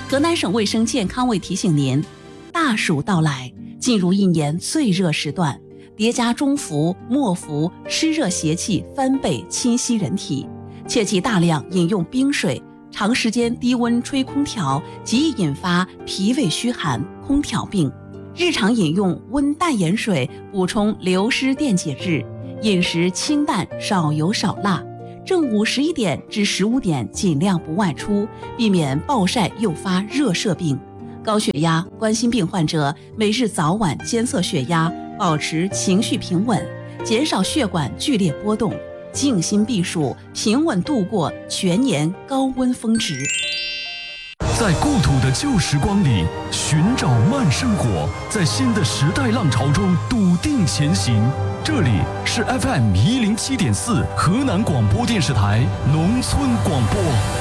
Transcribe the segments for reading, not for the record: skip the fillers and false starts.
河南省卫生健康委提醒您，大暑到来，进入一年最热时段，叠加中伏、末伏，湿热邪气翻倍侵袭人体，切忌大量饮用冰水，长时间低温吹空调极易引发脾胃虚寒、空调病。日常饮用温淡盐水，补充流失电解质，饮食清淡，少油少辣。正午11点至15点尽量不外出，避免暴晒诱发热射病。高血压、冠心病患者每日早晚监测血压，保持情绪平稳，减少血管剧烈波动，静心避暑，平稳度过全年高温峰值。 在故土的旧时光里寻找慢生活，在新的时代浪潮中笃定前行。这里是 FM107.4 河南广播电视台农村广播。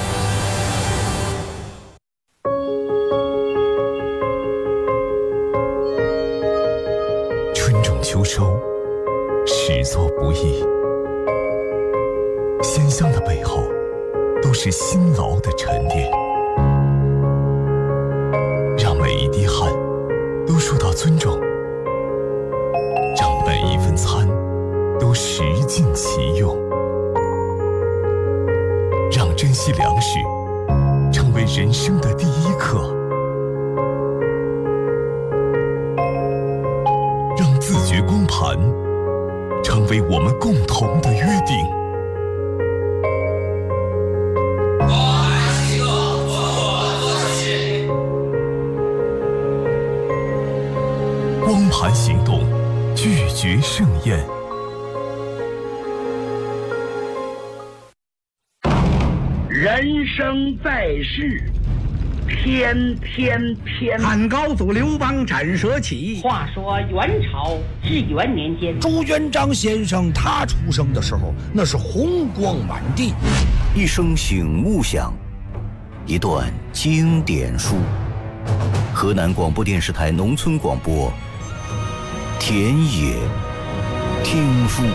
春种秋收，始作不易，鲜香的背后都是辛劳的沉淀。让每一滴汗都受到尊重，让每一份餐都食尽其用，让珍惜粮食成为人生的第一课，让自觉光盘成为我们共同的约定。光盘行动，拒绝盛宴。 人生在世，天天偏。 汉高祖刘邦斩蛇起。 话说元朝至元年间， 朱元璋先生他出生的时候，那是红光满地。 一声醒目响，一段经典书。河南广播电视台农村广播，田野听书。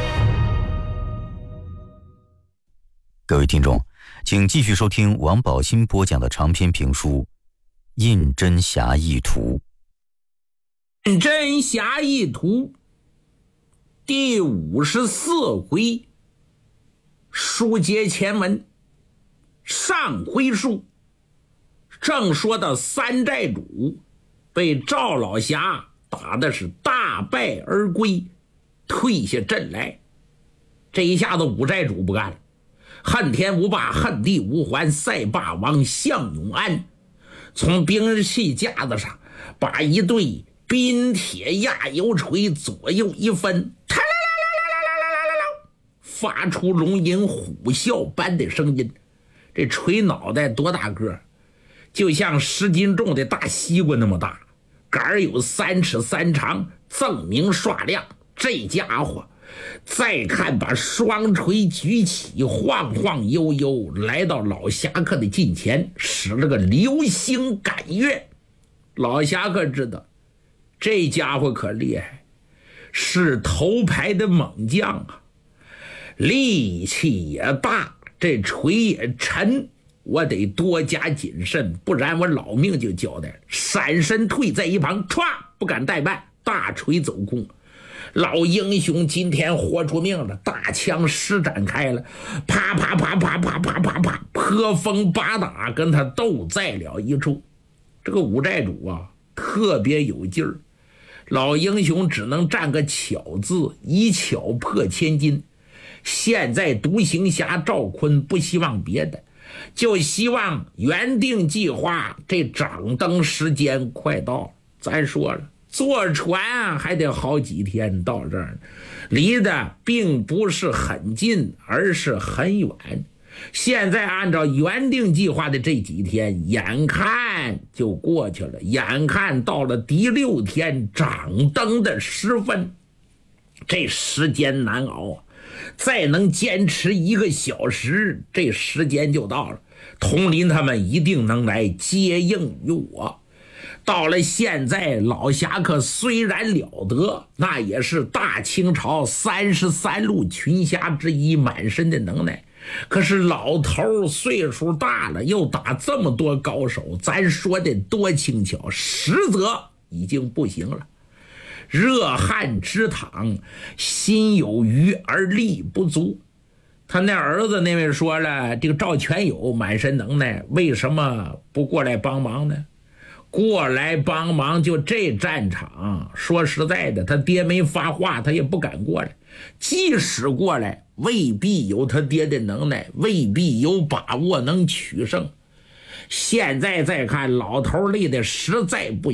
各位听众，请继续收听王宝新播讲的长篇评书《胤禛侠义图》。 胤禛侠义图第54回，书接前文。上回书正说到三寨主被赵老侠打的是大败而归，退下阵来。这一下子五寨主不干了，恨天无霸、恨地无还赛霸王项永安从兵器架子上把一对冰铁压油锤左右一分，发出龙吟虎啸般的声音。这锤脑袋多大个，就像10斤重的大西瓜那么大，杆有3尺3长，锃明刷亮。这家伙再看把双锤举起，晃晃悠悠来到老侠客的近前，使了个流星赶月。老侠客知道这家伙可厉害，是头牌的猛将啊，力气也大，这锤也沉，我得多加谨慎，不然我老命就交代了。闪身退在一旁，歘，不敢怠慢，大锤走空。老英雄今天豁出命了，大枪施展开了，啪啪啪啪啪啪啪啪，破风八打，跟他斗在了一处。这个五寨主啊，特别有劲儿，老英雄只能占个巧字，以巧破千金。现在独行侠赵坤不希望别的，就希望原定计划这掌灯时间快到了。咱说了，坐船还得好几天到这儿，离得并不是很近，而是很远。现在按照原定计划的这几天，眼看就过去了，眼看到了第6天掌灯的时分，这时间难熬啊！再能坚持1个小时，这时间就到了。佟林他们一定能来接应于我。到了现在，老侠客虽然了得，那也是大清朝33路群侠之一，满身的能耐。 可是老头岁数大了，又打这么多高手，咱说的多轻巧，实则已经不行了。热汗直淌，心有余而力不足。他那儿子那位说了，这个赵全友满身能耐，为什么不过来帮忙呢？过来帮忙，就这战场，说实在的，他爹没发话，他也不敢过来。即使过来，未必有他爹的能耐，未必有把握能取胜。现在再看，老头累得实在不